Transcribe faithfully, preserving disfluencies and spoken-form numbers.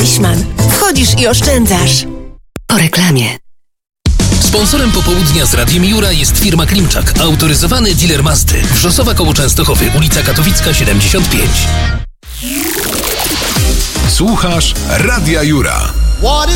Fleischmann. Wchodzisz i oszczędzasz. Po reklamie. Sponsorem popołudnia z Radiem Jura jest firma Klimczak, autoryzowany dealer Mazdy. Wrzosowa koło Częstochowy, ulica Katowicka siedemdziesiąt pięć. Słuchasz Radia Jura.